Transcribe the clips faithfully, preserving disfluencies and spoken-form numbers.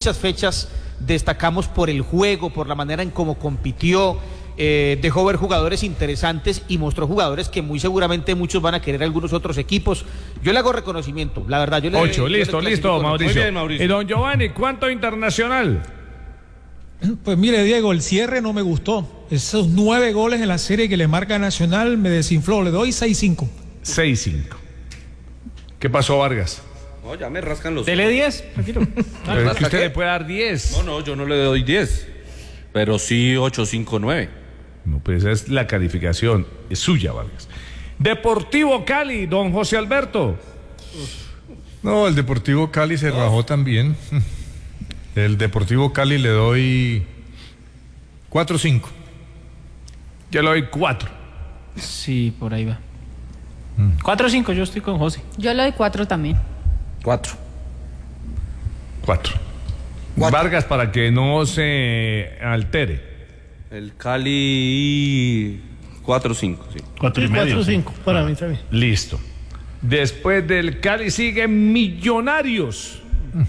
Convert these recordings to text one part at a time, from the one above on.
muchas fechas destacamos por el juego, por la manera en cómo compitió, eh, dejó ver jugadores interesantes y mostró jugadores que muy seguramente muchos van a querer algunos otros equipos. Yo le hago reconocimiento, la verdad. Yo le, Ocho, yo listo, le listo, Mauricio. Muy bien, Mauricio. Y don Giovanni, ¿cuánto internacional? Pues mire, Diego, el cierre no me gustó. Esos nueve goles en la serie que le marca Nacional me desinfló. Le doy seis cinco. seis cinco. ¿Qué pasó, Vargas? No, ya me rascan los... Dele diez, tranquilo. Pero es que usted le puede dar diez. No, no, yo no le doy diez. Pero sí ocho, cinco, nueve. No, pues esa es la calificación. Es suya, Vargas. Deportivo Cali, don José Alberto. No, el Deportivo Cali se rajó también. El Deportivo Cali le doy cuatro cinco. Yo le doy cuatro. Sí, por ahí va. cuatro cinco, yo estoy con José. Yo le doy cuatro también. cuatro. cuatro. Vargas, para que no se altere. El Cali cuatro cinco, sí. cuatro y medio. cuatro cinco, para mí también. Listo. Después del Cali sigue Millonarios.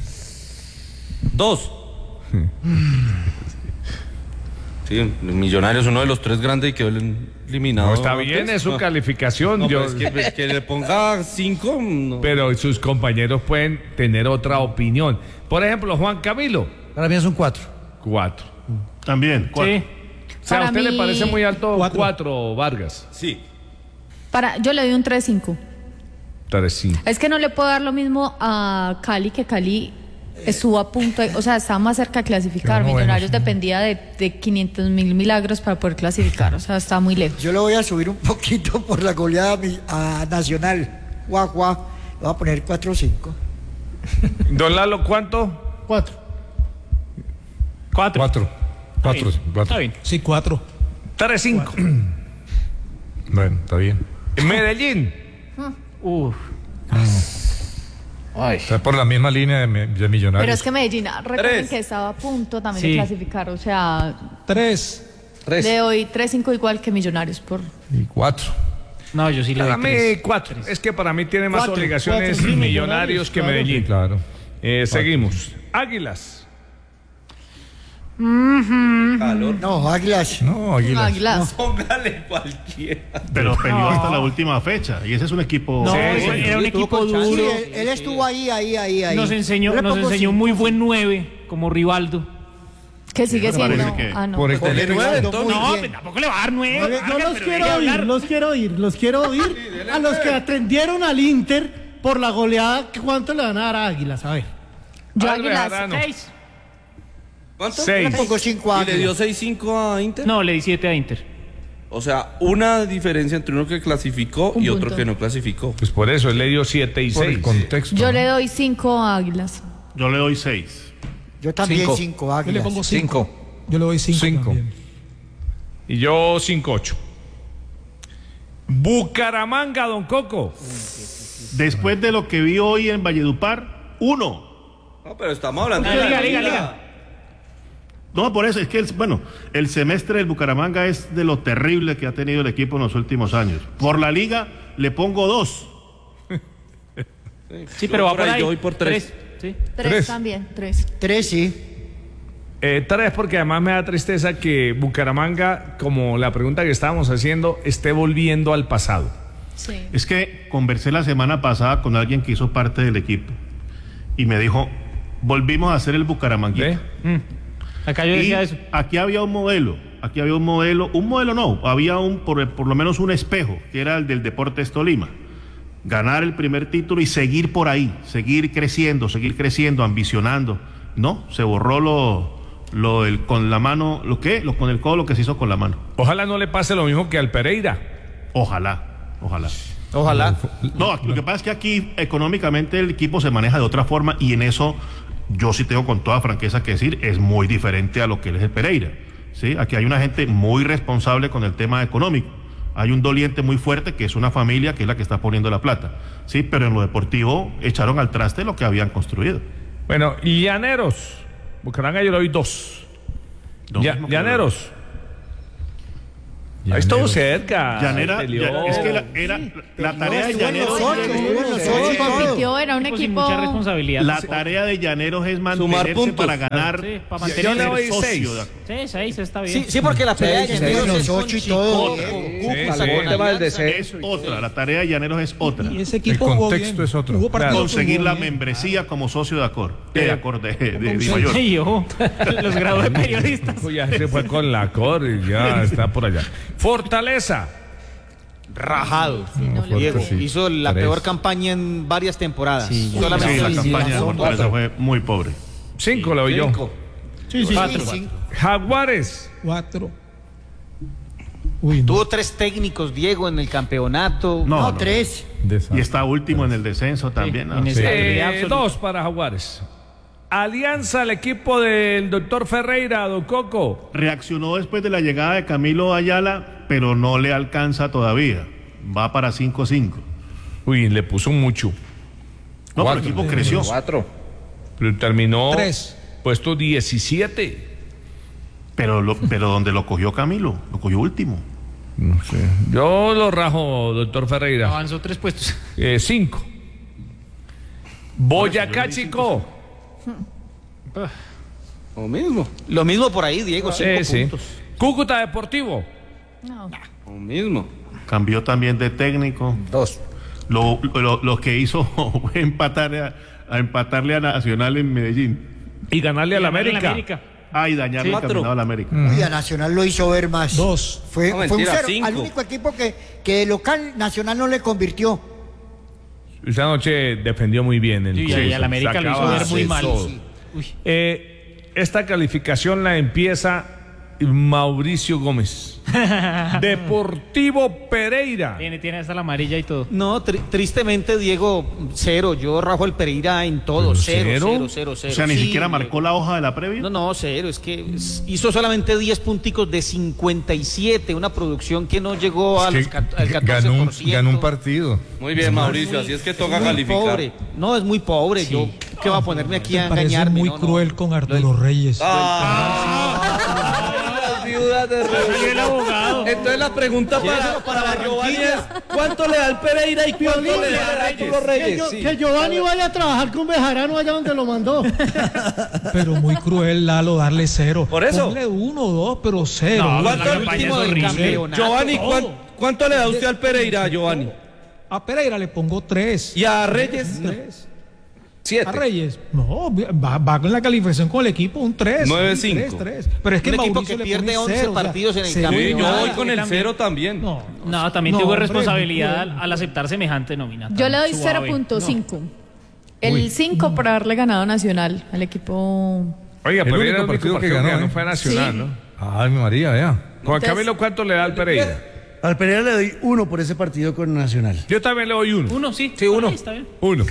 Dos. Sí, Millonarios, uno de los tres grandes y quedó eliminado. No, está bien, antes. es su No. calificación. No, Yo... pues, que, pues, que le ponga cinco. No. Pero sus compañeros pueden tener otra opinión. Por ejemplo, Juan Camilo. Para mí es un cuatro. Cuatro. También, cuatro. Sí. O sea, ¿a Para usted mí- le parece muy alto Cuatro. cuatro, Vargas? Sí. Para, yo le doy un tres cinco. Tres, cinco. Es que no le puedo dar lo mismo a Cali, que Cali estuvo a punto, de, o sea, estaba más cerca de clasificar. Qué Millonarios bueno, sí. dependía de, de quinientos mil milagros para poder clasificar, o sea, estaba muy lejos. Yo le voy a subir un poquito por la goleada a, mi- a Nacional. Guau, guau. Le voy a poner cuatro cinco. Don Lalo, ¿cuánto? Cuatro. Cuatro. Cuatro. Cuatro, bien. cuatro. Está bien. Sí, cuatro. Tres, cinco. Bueno, está bien. Medellín. Uf. Está por la misma línea de, me- de Millonarios. Pero es que Medellín, recuerden Tres. que estaba a punto también Sí. de clasificar, o sea, Tres. Tres. le doy tres cinco igual que Millonarios por... Y cuatro. No, yo sí le Para doy mí, tres. cuatro. Es que para mí tiene más Cuatro, obligaciones cuatro, sí, Millonarios Millonarios, que claro. Medellín. Sí, claro. Eh, seguimos. Águilas. Calor. No, Águilas. No, Águilas. Águilas. Póngale cualquiera. Pero peleó hasta la última fecha. Y ese es un equipo. No, Sí, era sí, un sí, equipo tuvo con chance. Sí, duro. él, él estuvo ahí, ahí, ahí, ahí. Nos enseñó, Yo le nos pongo enseñó un cinco. muy buen nueve, como Rivaldo. Que sigue me siendo... parece que Ah, no. por el Porque teléfono. Rivaldo muy No, bien. pues tampoco le va a dar nueve. Yo Vargas, los pero quiero deje oír, hablar. los quiero oír, los quiero oír a los que atendieron al Inter por la goleada. ¿Cuánto le van a dar a Águilas? A ver. Yo Albert Águilas... Arano. Seis. ¿Cuánto? Seis. Yo le pongo cinco ¿Y le dio Águilas. seis cinco a Inter? No, le di siete a Inter. O sea, una diferencia entre uno que clasificó Un y otro punto. que no clasificó. Pues por eso, él le dio siete y Por el seis. contexto. Yo ¿no? le doy cinco a Águilas. Yo le doy seis. Yo también Cinco. cinco Yo le Águilas. pongo cinco. Yo le doy cinco. Cinco. también. Y yo cinco ocho. Bucaramanga, don Coco. Después de lo que vi hoy en Valledupar, uno. No, pero estamos hablando Ah, de la liga, liga, liga. liga. No, por eso es que, el, bueno, el semestre del Bucaramanga es de lo terrible que ha tenido el equipo en los últimos años. Por la liga le pongo dos. Sí, Yo pero va por por ahí, ahí. yo voy por tres. Sí. Tres, Tres. también, tres. Tres, sí. Eh, tres, porque además me da tristeza que Bucaramanga, como la pregunta que estábamos haciendo, esté volviendo al pasado. Sí. Es que conversé la semana pasada con alguien que hizo parte del equipo y me dijo, volvimos a hacer el Bucaramanguita. ¿Ve? Mm. Acá yo Y decía eso. aquí había un modelo, aquí había un modelo, un modelo no, había un por, por lo menos un espejo, que era el del Deportes Tolima. Ganar el primer título y seguir por ahí, seguir creciendo, seguir creciendo, ambicionando. No, se borró lo, lo del con la mano, ¿lo qué? Lo con el codo, lo que se hizo con la mano. Ojalá no le pase lo mismo que al Pereira. Ojalá, ojalá. Ojalá. No, lo que pasa es que aquí económicamente el equipo se maneja de otra forma y en eso yo sí tengo con toda franqueza que decir, es muy diferente a lo que es el Pereira. ¿Sí? Aquí hay una gente muy responsable con el tema económico. Hay un doliente muy fuerte que es una familia que es la que está poniendo la plata. Sí, pero en lo deportivo echaron al traste lo que habían construido. Bueno, Llaneros. Bucaramanga yo le doy dos. Dos Ya- mismo que Llaneros. Ahí estuvo cerca. Llanera, peleó. ya- es que la, era la tarea de Llaneros. Sí, compitió, era un Equipo sin equipo. mucha responsabilidad. La tarea de Llaneros es mantenerse puntos. para ganar. Sí, para y mantener ser Yo le doy socio seis. de- Sí, seis está bien. Sí, sí, porque la pelea de Sí, Llaneros sí, es los con ocho y todo, Chicote, con bien. Cúcuta, Sí, con sí. Alianza. Tema del Es otra, la tarea de Llaneros es otra. Y ese equipo jugó contexto bien. es otro. Jugó partidos Claro. Conseguir jugó la bien. membresía como socio de Acor. De Acor de, de, de Di Mayor. Sí, ojo, los grados de periodistas. Pues ya se fue con la cor y ya está por allá. Fortaleza. Rajado. no le Diego sí. hizo la Tres. peor campaña en varias temporadas. Sí, Solamente Sí, la sí, campaña de sí, Fortaleza fue muy pobre. Cinco le doy yo. Sí, sí, Cuatro. sí, sí. Jaguares. Cuatro. Uy, no. Tuvo tres técnicos, Diego, en el campeonato. No, No, no. tres. Y está último en el descenso también. ¿no? en ese- Sí. Estabilidad Eh, absoluta. dos para Jaguares. Alianza, el equipo del doctor Ferreira, Don Coco. Reaccionó después de la llegada de Camilo Ayala, pero no le alcanza todavía. Va para cinco cinco. Uy, le puso mucho. No, pero el equipo creció. Pero terminó Tres. puesto diecisiete. Pero, lo- pero donde lo cogió Camilo, lo cogió último. No sé. Yo lo rajo, doctor Ferreira. Avanzó tres puestos. Eh, cinco. Boyacá, Chico. Lo mismo. Lo mismo por ahí, Diego, cinco Sí, sí. puntos. Cúcuta Deportivo. No. Lo mismo. Cambió también de técnico. Dos. Lo, lo, lo que hizo fue empatar a, a empatarle a Nacional en Medellín. Y ganarle a la América. Ah, y dañarle el Cuatro. caminado a la América. Y a Nacional lo hizo ver más. Dos. Fue, No, fue un mentira, cero. cinco. Al único equipo que, que de local Nacional no le convirtió. Esta noche defendió muy bien. El Sí, y a- y a la América lo hizo Sacaba ver muy de mal. todo. Uy. Eh, esta calificación la empieza Mauricio Gómez. Deportivo Pereira. Tiene, tiene hasta la amarilla y todo. No, tri- tristemente, Diego, cero. Yo rajo el Pereira en todo. ¿Pero Cero, cero? cero, cero, cero. O sea, ni Sí, siquiera Diego. marcó la hoja de la previa. No, no, cero. Es que s- hizo solamente diez punticos de cincuenta y siete. Una producción que no llegó a Es los que cat- al ganó, catorce un, por ciento. ganó un partido. Muy bien, Mauricio. Así es que toca muy calificar. pobre. No, es muy pobre. Yo, ¿qué va a ponerme aquí a Me parece engañarme? muy No, no. cruel con Arturo Reyes. Las viudas de Reyes. el abogado. Entonces la pregunta para, para Giovanni es ¿cuánto le da el Pereira y cuánto le da a Arturo Reyes? Sí. Que Giovanni vaya a trabajar con Bejarano allá donde lo mandó. Pero muy cruel, Lalo, darle cero. Por eso. Ponle uno o dos, pero cero. No, ¿Cuánto la el campaña último es del horrible. campeonato? Giovanni, ¿cuán- ¿cuánto le da usted al Pereira, Giovanni? A Pereira le pongo tres. ¿Y a Reyes? Tres. Siete. A Reyes, no, va, va con la calificación con el equipo, un tres. Nueve, un cinco. tres, tres. Pero es que Un equipo Mauricio que le pierde pone once cero, o sea, partidos en el cero. campeonato. Sí, yo Campeonato. voy con el cero también. No, No, también No, tuvo hombre, responsabilidad muy al, al aceptar semejante nómina. Yo le doy Suave. cero punto cinco. El cinco por haberle ganado a Nacional al equipo. Oiga, El pero único era el único partido partido que ganó, ganó, no ¿eh? fue Nacional, Sí. ¿no? Ay, mi María, vea. Juan Entonces- Camilo, ¿cuánto le da al Pereira? Al Pereira le doy uno por ese partido con Nacional. Yo también le doy uno. Uno, sí. Sí, uno. Ahí está bien. Uno.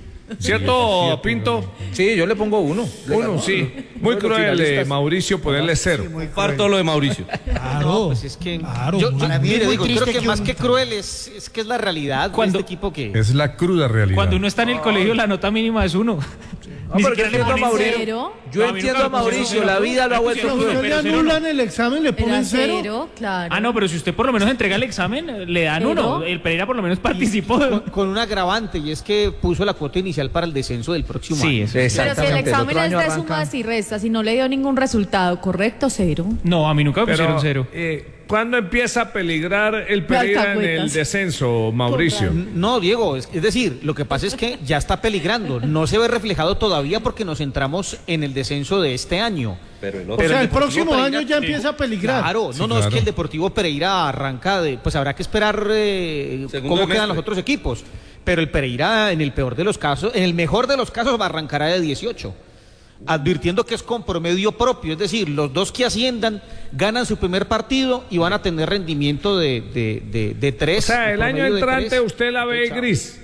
¿Cierto, Pinto? Sí, yo le pongo uno. Uno, sí. Muy cruel, eh, Mauricio, ponerle cero. Parto lo de Mauricio. Claro. No, pues es que. Claro, yo, muy yo- Para mí es mire, muy digo, creo triste que, que más un- que cruel es, es que es la realidad Cuando- de este equipo que. Es la cruda realidad. Cuando uno está en el colegio, la nota mínima es uno. Ni pero siquiera yo le entiendo a ponen Mauricio. Cero. Yo No, a mí entiendo nunca a me pusieron Mauricio, cero. la vida lo ha Me vuelto pusieron Cuando cruel. usted pero le cero anulan no. el examen, le Era ponen cero. cero, claro. Ah, no, pero si usted por lo menos entrega el examen, le dan Cero. uno. El Pereira por lo menos participó. Con, con un agravante, y es que puso la cuota inicial para el descenso del próximo Sí, año. eso. Pero si el Exactamente, examen otro es año de arranca. sumas y restas y no le dio ningún resultado, ¿correcto? Cero. No, a mí nunca me Pero, pusieron cero. eh, ¿cuándo empieza a peligrar el Pereira en el alcahuetas. descenso, Mauricio? No, Diego, es, es decir, lo que pasa es que ya está peligrando. No se ve reflejado todavía porque nos centramos en el descenso de este año. Pero el O otro. sea, el Deportivo próximo Pereira- año ya empieza a peligrar. Claro, no, Sí, no, es claro. que el Deportivo Pereira arranca de, pues habrá que esperar eh, Segundo cómo semestre. quedan los otros equipos. Pero el Pereira, en el peor de los casos, en el mejor de los casos, arrancará de dieciocho. Advirtiendo que es con promedio propio, es decir, los dos que asciendan ganan su primer partido y van a tener rendimiento de, de, de, de O tres. sea, el un año promedio de entrante tres. usted la ve Chao. gris.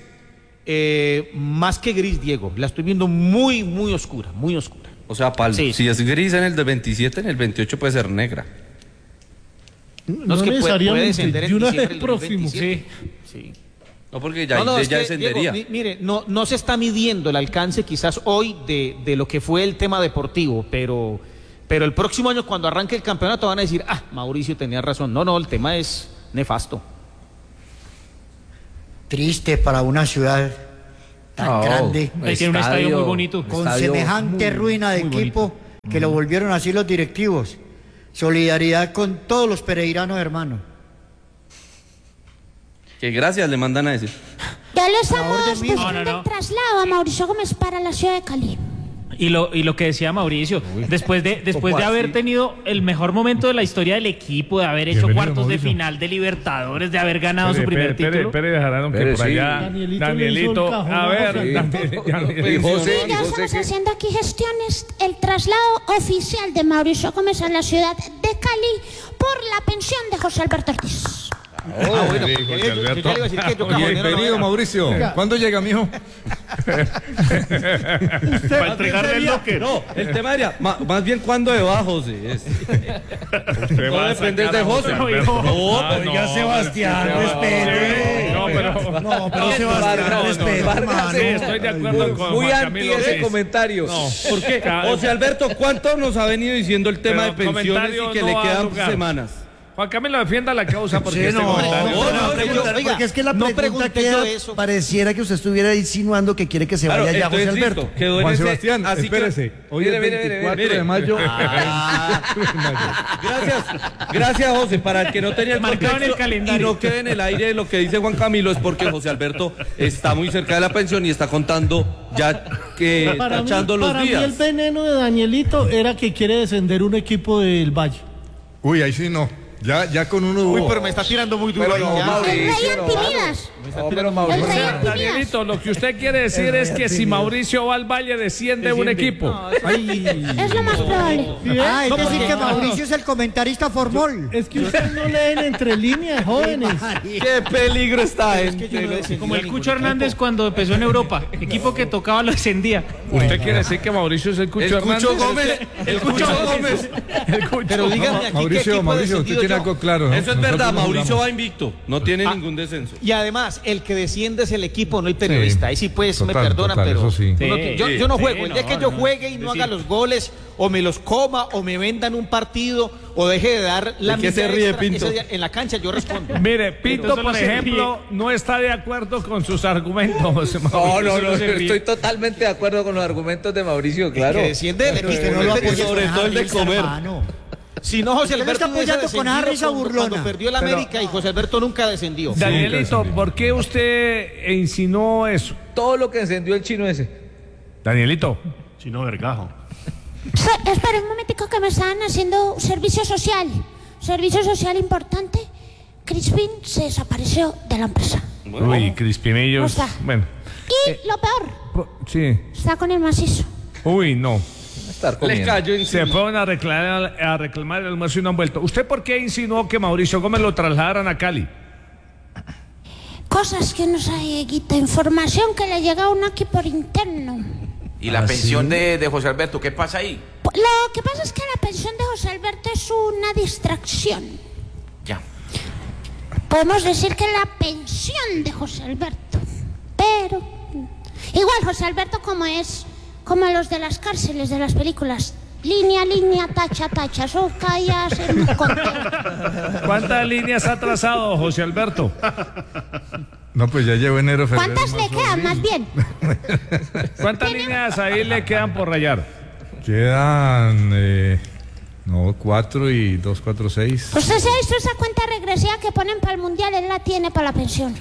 Eh, más que gris, Diego, la estoy viendo muy, muy oscura, muy oscura. O sea, pal, Sí. si es gris en el de veintisiete, en el veintiocho puede ser negra. No, es que puede, puede descender en de una diciembre vez del próximo. veintisiete. Sí. No, porque ya, No, no, ya es que, descendería. Diego, mi- mire, no, no se está midiendo el alcance quizás hoy de, de lo que fue el tema deportivo, pero, Pero el próximo año, cuando arranque el campeonato, van a decir, ah, Mauricio tenía razón. No, no, el tema es nefasto. Triste para una ciudad tan No, grande, ahí tiene un estadio muy bonito. con Estadio semejante muy, ruina de muy equipo bonito. que lo volvieron así los directivos. Solidaridad con todos los pereiranos hermanos. Que gracias le mandan a decir. Ya le estamos orden mismo. buscando No, no, no. el traslado a Mauricio Gómez para la ciudad de Cali. Y lo, y lo que decía Mauricio, después de después de haber tenido el mejor momento de la historia del equipo, de haber hecho Bienvenido, cuartos Mauricio. de final de Libertadores, de haber ganado su primer Pere, título. Pere, Bejarano, que Pere, por sí. allá. Danielito Danielito, le hizo el cajón a a ver, José. Daniel- Danielito. Y José, Sí, y ya José, estamos ¿qué? haciendo aquí gestiones, el traslado oficial de Mauricio Gómez a la ciudad de Cali por la pensión de José Alberto Ortiz. Ah, bueno, Yo- yo- yo ya le iba a decir que yo Oye, cajonero no bienvenido, era. Mauricio. ¿Cuándo llega, mijo? Para entregarle el locker. No, el tema era, ma- más bien cuándo se va, José. Es- Usted No va a depende sacar de a José. José Alberto. No, Ah, pero ya no, Sebastián, pero- respete. No, pero. No, pero Sebastián, no, no, respete, Vargas, hermano. Sí, estoy de acuerdo con Muy Juan anti Camilo. ese sí. comentario. No. ¿Por qué? Ca- José Alberto, ¿cuánto nos ha venido diciendo el tema Pero de pensiones comentario y que no le va a quedan lugar. semanas? Juan Camilo, defienda la causa porque Sí, este no, comentario. no, no, pero yo- porque oiga, es que la no pregunta pregunté queda, yo eso. pareciera que usted estuviera insinuando que quiere que se Claro, vaya ya José entonces, Alberto. listo, quedó en Juan ese- Sebastián, así que- espérese. Hoy Mire, es mire, mire, veinticuatro mire. de mayo. Gracias, gracias José, para el que no tenía el Marcado en el contexto calendario. y no quede en el aire lo que dice Juan Camilo es porque José Alberto está muy cerca de la pensión y está contando ya que Para mí, tachando los para mí días. el veneno de Danielito era que quiere descender un equipo del Valle. Uy, ahí sí no. Ya, ya con uno Uy, hubo. pero me está tirando muy duro Pero ahí no, ya. El rey Mauricio, no, Antimidas. No, pero El Mauricio. rey Antimidas. Danielito, lo que usted quiere decir es que si Mauricio va al Valle desciende un equipo. Es lo más probable. Ah, es No, decir porque- que Mauricio es el comentarista formol. Es que ustedes no leen entre líneas, jóvenes. Qué peligro está Es que yo no he descendido Como a el ningún Cucho equipo. Hernández cuando empezó en Europa. Equipo que tocaba lo descendía. ¿Usted quiere decir que Mauricio es el Cucho El Hernández? Cucho Gómez, el Cucho Gómez. El Cucho. Pero díganme aquí qué Mauricio, equipo he Mauricio, usted descendido tiene yo. algo claro, ¿no? Eso es Nosotros verdad, no Mauricio jugamos. va invicto, no tiene ningún descenso. Y además, el que desciende es el equipo, no el periodista. Ahí sí, pues, me Total, perdonan, total, pero eso sí. uno- Sí, yo, yo no sí, juego. El día no, que yo no. juegue y no Sí. haga los goles, o me los coma, o me vendan un partido, o deje de dar la ¿De qué se milla ríe, extra, Pinto? ese día en la cancha yo respondo. Mire, Pinto, Solo por se ríe. ejemplo, no está de acuerdo con sus argumentos. José No, Mauricio. no, no, solo se ríe. estoy totalmente de acuerdo con los argumentos de Mauricio, Claro. claro. Que desciende del Pero equipo. usted no no lo el apoya periodista. sobre con todo el de risa, comer. hermano. Si no, José Usted lo Alberto está hubiese apoyando con esa descendido risa cuando- burlona. Cuando perdió el América y José Alberto nunca descendió. Danielito, ¿por qué usted insinuó eso? Todo lo que encendió el chino ese. Danielito. Chino Vergajo. So- espera un momentico que me están haciendo servicio social. Servicio social importante. Crispin se desapareció de la empresa. Uy, Crispinillos. No está. Bueno, Y lo peor, po- sí. está con el macizo. Uy, no. Estar Le comiendo. cayó Se encima. fueron a reclamar, a reclamar el almuerzo y no han vuelto. ¿Usted por qué insinuó que Mauricio Gómez lo trasladaran a Cali? Cosas que no sabe, Guita. Información que le llega a uno aquí por interno. ¿Y la pensión de, de José Alberto, qué pasa ahí? Lo que pasa es que la pensión de José Alberto es una distracción. Ya. Podemos decir que la pensión de José Alberto. Pero igual José Alberto como es, como los de las cárceles de las películas. Línea, línea, tacha, tacha, eso ya se me contó. ¿Cuántas líneas ha trazado José Alberto? No, pues ya llevo enero, febrero. ¿Cuántas le marzo, quedan abril. más bien? ¿Cuántas líneas ahí le quedan por rayar? Quedan, eh, no, cuatro y dos, cuatro, seis. Usted se ha visto esa cuenta regresiva que ponen para el mundial, él la tiene para la pensión.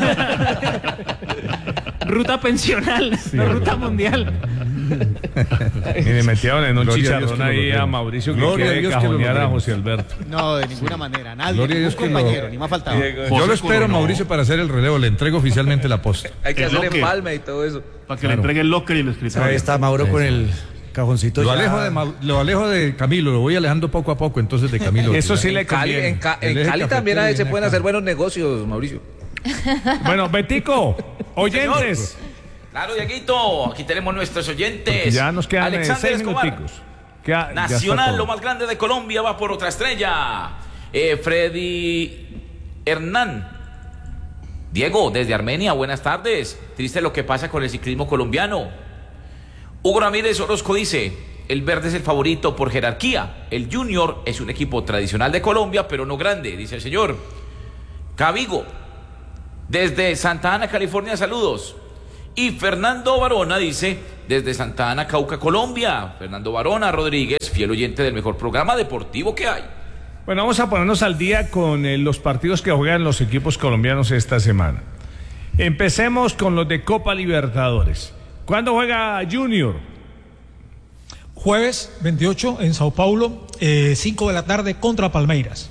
Ruta pensional, no ruta mundial. Y le metieron en un Gloria a Dios chicharrón que lo ahí a logremos. Mauricio que Gloria a quiere Dios que lo cajonear a logremos. José Alberto. No, de ninguna manera. Nadie, Gloria a ningún Dios que lo- compañero, ni más faltaba. Yo lo espero, Mauricio, para hacer el relevo. Le entrego oficialmente la posta. Hay que Es hacer lo que- empalme y todo eso. Para que le entregue el locker y el escritorio. Ahí está Mauro con el cajoncito. Lo ya. alejo, de, Mau- lo alejo de Camilo, lo voy alejando poco a poco, entonces de Camilo. Eso sí le En Cali, conviene. en Ca- El en eje Cali también cafetero ahí se viene pueden acá. hacer buenos negocios, Mauricio. Bueno, Betico, oyentes. Claro, Dieguito, aquí tenemos nuestros oyentes. Ya nos quedan eh, Alexander seis Escobar. minuticos. Queda- ya está Nacional, todo. lo más grande de Colombia, va por otra estrella. Eh, Freddy Hernán. Diego, desde Armenia, buenas tardes. Triste lo que pasa con el ciclismo colombiano. Hugo Ramírez Orozco dice, el verde es el favorito por jerarquía. El Junior es un equipo tradicional de Colombia, pero no grande, dice el señor. Cavigo, desde Santa Ana, California, saludos. Y Fernando Barona dice, desde Santa Ana, Cauca, Colombia. Fernando Barona Rodríguez, fiel oyente del mejor programa deportivo que hay. Bueno, vamos a ponernos al día con eh, los partidos que juegan los equipos colombianos esta semana. Empecemos con los de Copa Libertadores. ¿Cuándo juega Junior? Jueves veintiocho en Sao Paulo, eh, cinco de la tarde contra Palmeiras.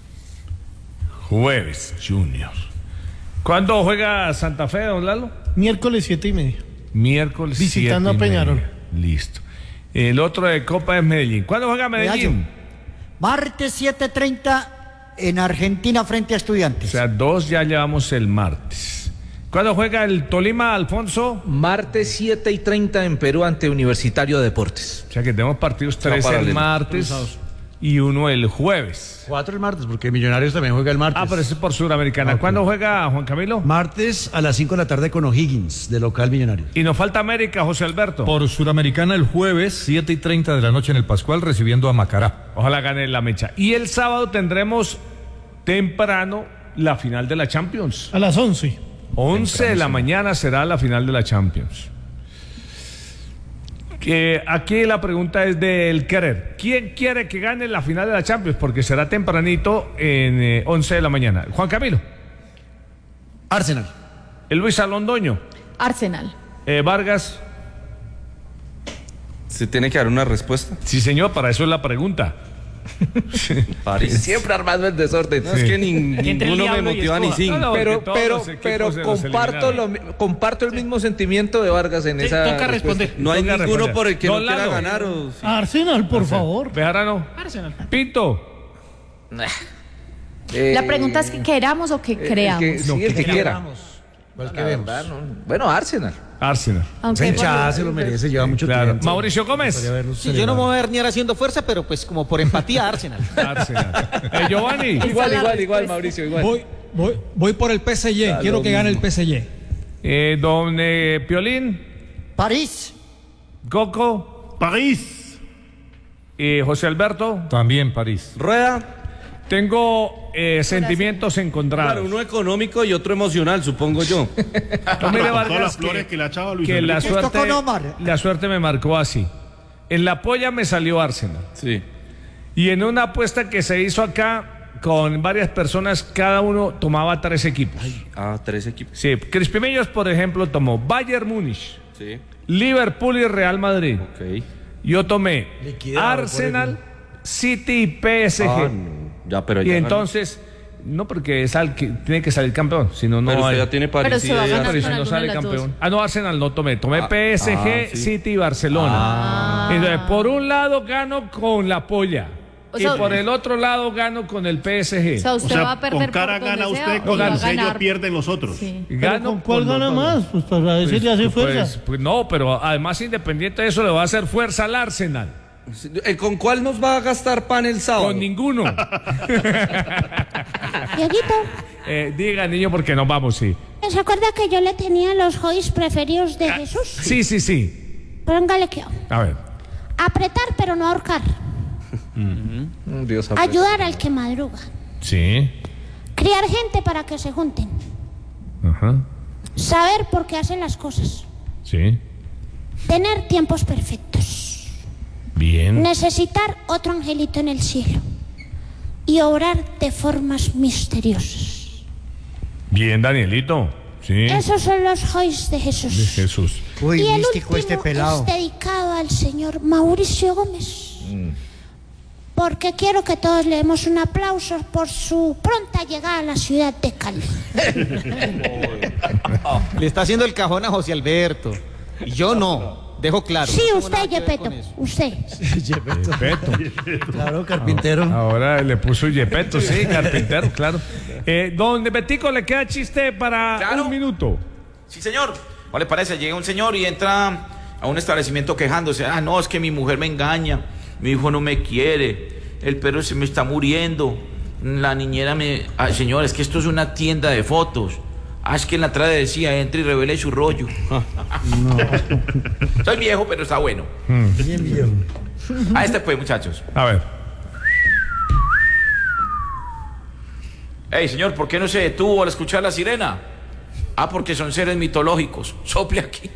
Jueves, Junior. ¿Cuándo juega Santa Fe, don Lalo? Miércoles siete y media. Miércoles Visitando siete y a Peñarol. media. Listo. El otro de Copa es Medellín. ¿Cuándo juega Medellín? Martes siete treinta en Argentina frente a Estudiantes. O sea, dos ya llevamos el martes. ¿Cuándo juega el Tolima, Alfonso? Martes siete y treinta en Perú ante Universitario de Deportes. O sea que tenemos partidos tres el martes Cruzados. y uno el jueves. Cuatro el martes, porque Millonarios también juega el martes. Ah, pero ese es por Suramericana. Ok. ¿Cuándo juega Juan Camilo? Martes a las cinco de la tarde con O'Higgins, de local Millonarios. Y nos falta América, José Alberto. Por Suramericana el jueves, siete y treinta de la noche en el Pascual, recibiendo a Macará. Ojalá gane la mecha. Y el sábado tendremos temprano la final de la Champions. A las once. once de la mañana será la final de la Champions. Que aquí la pregunta es del querer. ¿Quién quiere que gane la final de la Champions? Porque será tempranito en eh, once de la mañana. Juan Camilo. Arsenal. El Luis Alondoño. Arsenal. Eh, Vargas. ¿Se tiene que dar una respuesta? Sí, señor, para eso es la pregunta. París. Siempre armando el desorden. No, es que ni- ninguno me motiva ni cinco. No, no, Pero, porque todos pero, los equipos pero se los comparto, lo, eliminaron. mi- comparto el mismo sentimiento de Vargas en Sí, esa toca respuesta. responder. No hay Toca ninguno responder. por el que Don no quiera Lalo. ganar. O... Arsenal, por favor. Bejarano. Arsenal. Pinto. Eh, La pregunta es que queramos o que el creamos. que- sí, el que quiera. ¿Cuál La que vemos? verdad, no. Bueno, Arsenal. Arsenal. Aunque Sencha se lo merece, lleva mucho Claro. tiempo. Mauricio Gómez. Gustaría verlo Sí, yo no me celebrar. voy a herniar haciendo fuerza, pero pues como por empatía Arsenal. Arsenal. Eh, Giovanni. Igual, la igual, igual, respuesta. Mauricio, igual. Voy, voy, voy por el P S G, Da quiero lo que gane el mismo. P S G. Eh, don eh, Piolín. París. Coco. París. Y José Alberto. También París. Rueda. Tengo eh, sentimientos encontrados. Claro, uno económico y otro emocional, supongo yo. No, mire, Con todas Vargas, las flores que, le ha echado a Luis que la Enrique. Esto suerte, con Omar. la suerte me marcó así. En la polla me salió Arsenal. Sí. Y en una apuesta que se hizo acá con varias personas, cada uno tomaba tres equipos. Ah, tres equipos. Sí, Crispimillos, por ejemplo, tomó Bayern Múnich, Sí. Liverpool y Real Madrid. Ok. Yo tomé Liquidado, Arsenal, City y P S G. Ah, no. Ya, pero Y ya ganó. entonces, no porque sal, que tiene que salir campeón, si no, no Pero usted hay. ya tiene París. Pero se y va a de- ganar. Pero si con no alguna sale de las campeón. dos. Ah, no, Arsenal no tomé. Tomé Ah, P S G, ah, sí. City y Barcelona. Ah. Entonces, por un lado gano con la polla. O y sea, por el otro lado gano con el P S G. O sea, O usted sea, va a perder con cara por donde gana sea usted, o con va a el sello ganar. pierden los otros. Sí. ¿Pero Gano con cuál los gana dos. más? Pues para decirle así Pues, fuerza. pues no, pero además independiente de eso le va a hacer fuerza al Arsenal. ¿El ¿Con cuál nos va a gastar pan el sábado? Con ninguno. Dieguito, Eh, diga, niño, porque nos vamos, sí. ¿se acuerda que yo le tenía los hobbies preferidos de Jesús? Sí, sí, sí. Póngale que A ver. apretar pero no ahorcar. Mm, Dios sabe. Ayudar al que madruga. Sí. Criar gente para que se junten. Ajá. Saber por qué hacen las cosas. Sí. Tener tiempos perfectos. Bien. Necesitar otro angelito en el cielo. Y obrar de formas misteriosas. Bien, Danielito. Sí. Esos son los hobbies de De Jesús. Jesús. Uy, y el místico último este pelado. es dedicado al señor Mauricio Gómez. Porque quiero que todos le demos un aplauso por su pronta llegada a la ciudad de Cali. Le está haciendo el cajón a José Alberto. Y yo no. Dejo claro. Sí, no tengo nada usted, que ver con Yepeto, eso. usted. Yepeto. Claro, carpintero. Ahora le puso Yepeto, sí, carpintero, claro. Eh, don Betico, ¿le queda chiste para Claro. un minuto? Sí, señor. ¿No le parece? Llega un señor y entra a un establecimiento quejándose. Ah, no, es que mi mujer me engaña. Mi hijo no me quiere. El perro se me está muriendo. La niñera me... Ah, señor, es que esto es una tienda de fotos. Ah, es que en la entrada decía, entre y revele su rollo. Soy viejo, pero está bueno. Bien, bien. A este pues, muchachos. A ver. Hey, señor, ¿por qué no se detuvo al escuchar la sirena? Ah, porque son seres mitológicos. Sople aquí.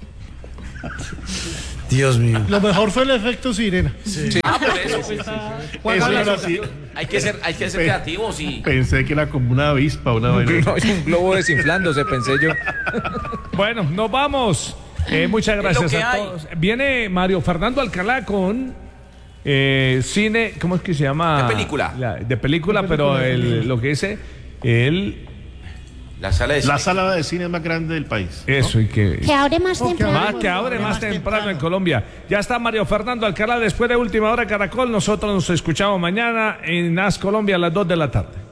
Dios mío. Lo mejor fue el efecto sirena. Sí. Ah, por eso. Sí, sí, sí. Eso era así. Hay que ser, hay que ser creativos y... Pensé que era como una avispa, una vaina. No, es un globo desinflándose, pensé yo. Bueno, nos vamos. Eh, muchas gracias que a hay. todos. Viene Mario Fernando Alcalá con eh, cine, ¿cómo es que se llama? De película. La- de película, pero el, lo que dice, el... La sala de La cine. sala de cine más grande del país. Eso, y que... Que abre más temprano. Más que abre más temprano en Colombia. Ya está Mario Fernando Alcalá después de Última Hora Caracol. Nosotros nos escuchamos mañana en As Colombia a las dos de la tarde.